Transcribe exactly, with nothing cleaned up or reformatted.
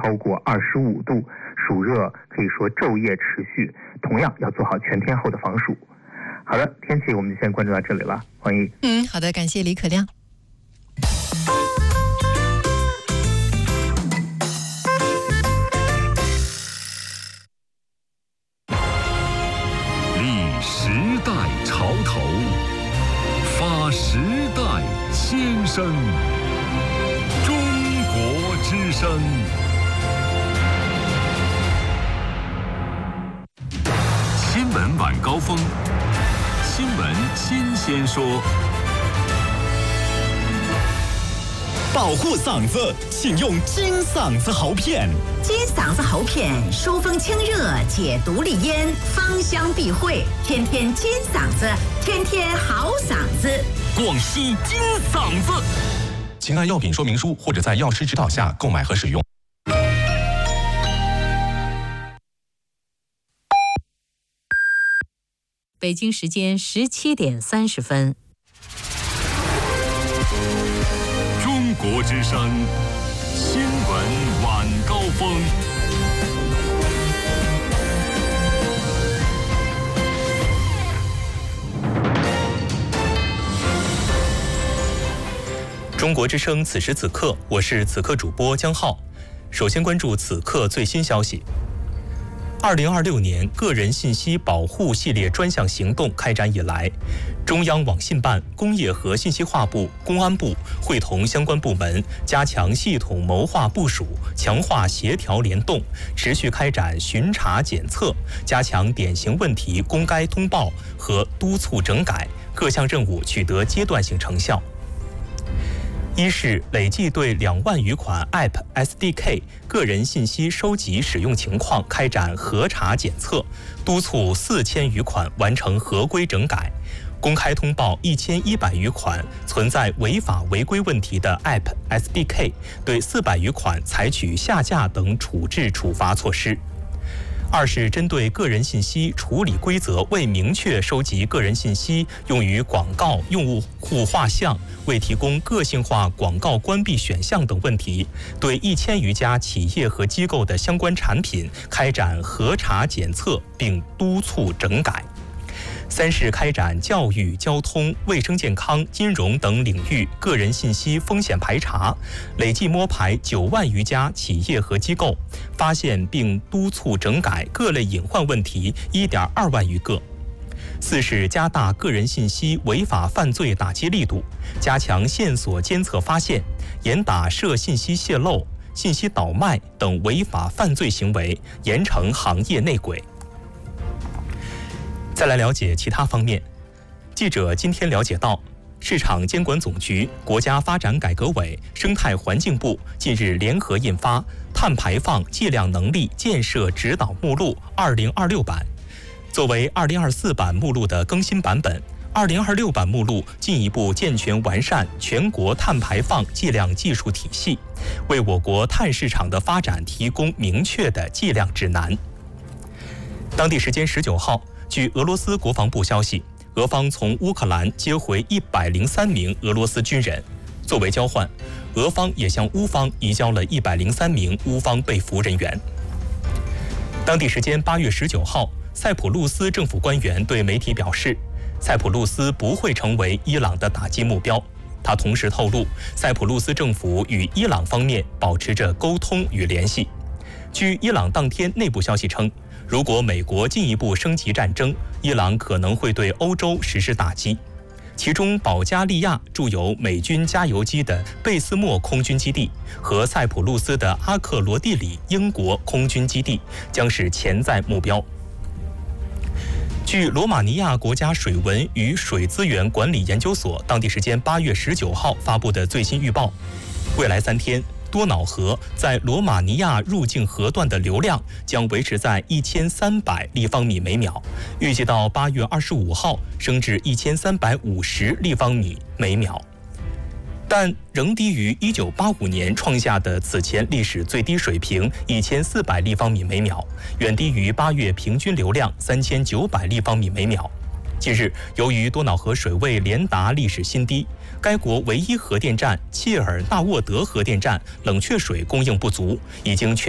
超过二十五度，暑热可以说昼夜持续，同样要做好全天候的防暑。好的，天气我们就先关注到这里了，黄怡。 嗯，好的，感谢李可亮。 立时代潮头，发时代先声。中国之声。新闻晚高峰，新闻新鲜说。 保护嗓子，请用金嗓子喉片。 金嗓子喉片疏风清热，解毒利咽，芳香避秽，天天金嗓子，天天好嗓子。 广西金嗓子，请按药品说明书或者在药师指导下购买和使用。 北京时间十七点三十分。 中国之声新闻晚高峰。 中国之声此时此刻，我是此刻主播江浩。首先关注此刻最新消息。二零二六年个人信息保护系列专项行动开展以来，中央网信办、工业和信息化部、公安部会同相关部门，加强系统谋划部署，强化协调联动，持续开展巡查检测，加强典型问题公开通报和督促整改，各项任务取得阶段性成效。一是累计对两万余款 App S D K 个人信息收集使用情况开展核查检测，督促四千余款完成合规整改，公开通报一千一百余款存在违法违规问题的 App S D K， 对四百余款采取下架等处置处罚措施。二是针对个人信息处理规则未明确收集个人信息用于广告用户画像、未提供个性化广告关闭选项等问题，对一千余家企业和机构的相关产品开展核查检测并督促整改。三是开展教育、交通、卫生健康、金融等领域个人信息风险排查，累计摸排九万余家企业和机构，发现并督促整改各类隐患问题一点二万余个。四是加大个人信息违法犯罪打击力度，加强线索监测发现，严打涉信息泄露、信息倒卖等违法犯罪行为，严惩行业内鬼。再来了解其他方面。记者今天了解到，市场监管总局、国家发展改革委、生态环境部近日联合印发《碳排放计量能力建设指导目录二零二六版》，作为二零二四版目录的更新版本，二零二六版目录进一步健全完善全国碳排放计量技术体系，为我国碳市场的发展提供明确的计量指南。当地时间十九号，据俄罗斯国防部消息，俄方从乌克兰接回一百零三名俄罗斯军人，作为交换，俄方也向乌方移交了一百零三名乌方被俘人员。当地时间八月十九号，塞浦路斯政府官员对媒体表示，塞浦路斯不会成为伊朗的打击目标。他同时透露，塞浦路斯政府与伊朗方面保持着沟通与联系。据伊朗当天内部消息称，如果美国进一步升级战争，伊朗可能会对欧洲实施打击。其中，保加利亚驻有美军加油机的贝斯莫空军基地和塞浦路斯的阿克罗蒂里英国空军基地将是潜在目标。据罗马尼亚国家水文与水资源管理研究所当地时间八月十九号发布的最新预报，未来三天，多瑙河在罗马尼亚入境河段的流量将维持在一千三百立方米每秒，预计到八月二十五号升至一千三百五十立方米每秒，但仍低于一九八五年创下的此前历史最低水平一千四百立方米每秒，远低于八月平均流量三千九百立方米每秒。近日，由于多瑙河水位连达历史新低，该国唯一核电站切尔纳沃德核电站冷却水供应不足，已经全